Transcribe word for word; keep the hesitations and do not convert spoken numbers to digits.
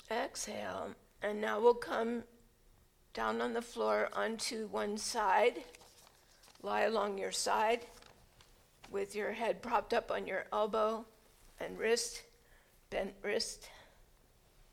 Exhale. And now we'll come down on the floor onto one side. Lie along your side with your head propped up on your elbow and wrist, bent wrist.